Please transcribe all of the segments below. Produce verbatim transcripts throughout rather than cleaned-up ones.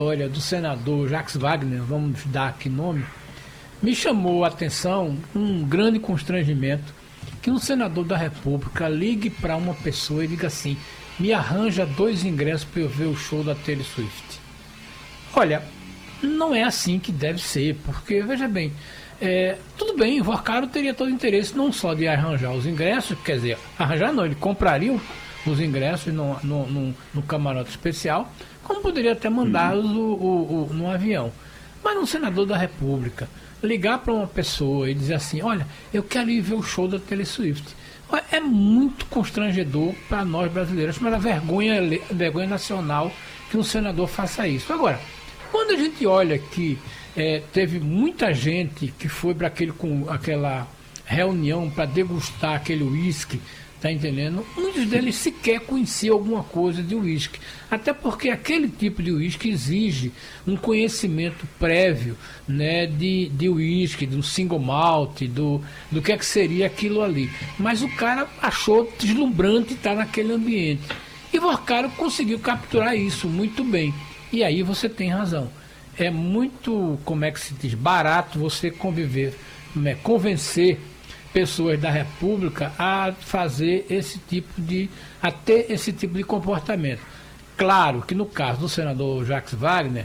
história do senador Jacques Wagner, vamos dar aqui nome, me chamou a atenção um grande constrangimento que um senador da República ligue para uma pessoa e diga assim: me arranja dois ingressos para eu ver o show da Taylor Swift. Olha, não é assim que deve ser, porque, veja bem, é, tudo bem, o Vorcaro teria todo o interesse não só de arranjar os ingressos, quer dizer, arranjar não, ele compraria os ingressos no, no, no, no camarote especial, como poderia até mandá-los o, o, o, no avião. Mas um senador da República ligar para uma pessoa e dizer assim: olha, eu quero ir ver o show da Taylor Swift, é muito constrangedor para nós brasileiros, mas a vergonha, a vergonha nacional que um senador faça isso. Agora, quando a gente olha que é, teve muita gente que foi para aquele, com, aquela reunião para degustar aquele uísque, tá entendendo? Muitos deles sequer conheciam alguma coisa de uísque, até porque aquele tipo de uísque exige um conhecimento prévio, né, de, de uísque, do single malt, do, do que é que seria aquilo ali. Mas o cara achou deslumbrante estar naquele ambiente. E o Vorcaro conseguiu capturar isso muito bem. E aí você tem razão. É muito, como é que se diz, barato você conviver, né, convencer pessoas da República a fazer esse tipo de, a ter esse tipo de comportamento. Claro que no caso do senador Jacques Wagner,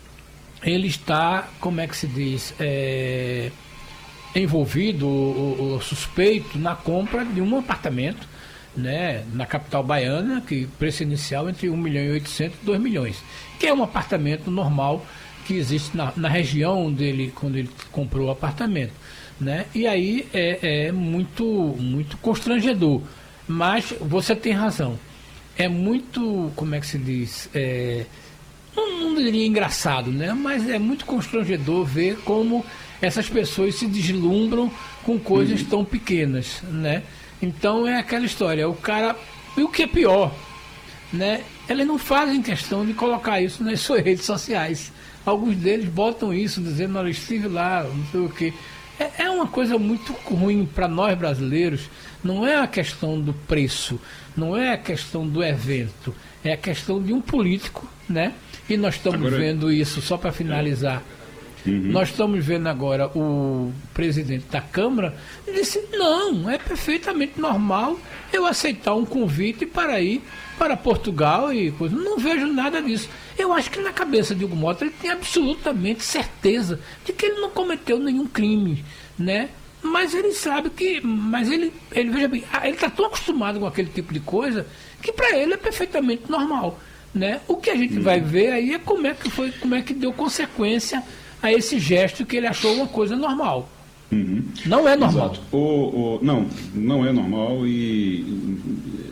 ele está, como é que se diz, é, envolvido ou, ou suspeito na compra de um apartamento, né, na capital baiana, que preço inicial entre um milhão e oitocentos e dois milhões, que é um apartamento normal que existe na, na região dele quando ele comprou o apartamento. Né? E aí é, é muito, muito constrangedor. Mas você tem razão. É muito, como é que se diz? É, não, não diria engraçado, né? Mas é muito constrangedor ver como essas pessoas se deslumbram com coisas tão pequenas, né? Então é aquela história, o cara... E o que é pior, né? Eles não fazem questão de colocar isso nas suas redes sociais. Alguns deles botam isso, dizendo: olha, estive lá, não sei o quê. É uma coisa muito ruim para nós brasileiros. Não é a questão do preço, não é a questão do evento, é a questão de um político, né? E nós estamos agora... vendo isso, só para finalizar. Uhum. Nós estamos vendo agora o presidente da Câmara disse: não, é perfeitamente normal eu aceitar um convite para ir para Portugal e coisa. Não vejo nada disso. Eu acho que na cabeça de Hugo Mota ele tem absolutamente certeza de que ele não cometeu nenhum crime, né? Mas ele sabe que, mas ele, ele veja bem, ele está tão acostumado com aquele tipo de coisa que para ele é perfeitamente normal, né? O que a gente uhum. vai ver aí é como é que foi, como é que deu consequência a esse gesto que ele achou uma coisa normal. Uhum. Não é normal. Exato. O, o, não, não é normal e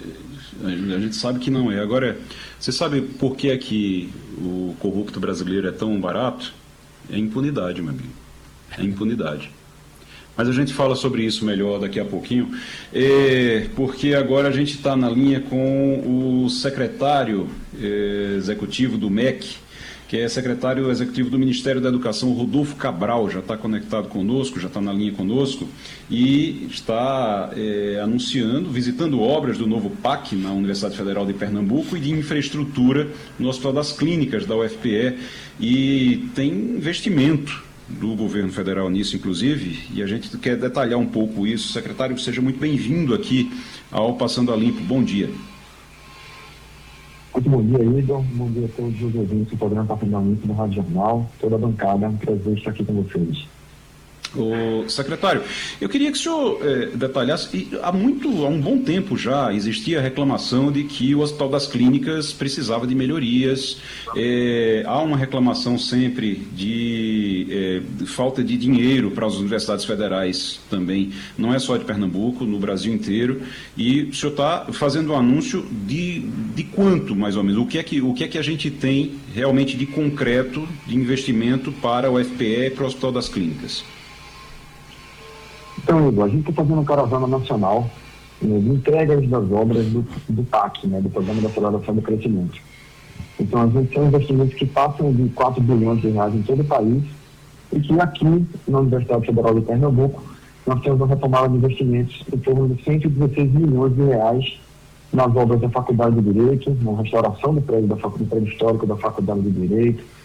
a gente sabe que não é. Agora, você sabe por que é que o corrupto brasileiro é tão barato? É impunidade, meu amigo. É impunidade. Mas a gente fala sobre isso melhor daqui a pouquinho, é, porque agora a gente está na linha com o secretário é, executivo do M E C, que é secretário executivo do Ministério da Educação, Rodolfo Cabral, já está conectado conosco, já está na linha conosco, e está é, anunciando, visitando obras do novo P A C na Universidade Federal de Pernambuco e de infraestrutura no Hospital das Clínicas da U F P E, e tem investimento do governo federal nisso, inclusive, e a gente quer detalhar um pouco isso. Secretário, seja muito bem-vindo aqui ao Passando a Limpo. Bom dia. Muito bom dia, Igor. Bom dia a todos os ouvintes do programa Passando a Limpo do Rádio Jornal. Toda a bancada, um prazer estar aqui com vocês. O secretário, eu queria que o senhor eh, detalhasse, e há, muito, há um bom tempo já existia a reclamação de que o Hospital das Clínicas precisava de melhorias, eh, há uma reclamação sempre de, eh, de falta de dinheiro para as universidades federais também, não é só de Pernambuco, no Brasil inteiro, e o senhor está fazendo um anúncio de, de quanto, mais ou menos, o que, é que, o que é que a gente tem realmente de concreto, de investimento para o U F P E e para o Hospital das Clínicas? Então, Igor, a gente está fazendo uma caravana nacional né, de entregas das obras do, do P A C, né, do Programa de Aceleração do Crescimento. Então, a gente tem investimentos que passam de quatro bilhões de reais em todo o país e que aqui, na Universidade Federal de Pernambuco, nós temos uma retomada de investimentos em torno de cento e dezesseis milhões de reais nas obras da Faculdade de Direito, na restauração do prédio, da, do prédio histórico da Faculdade de Direito,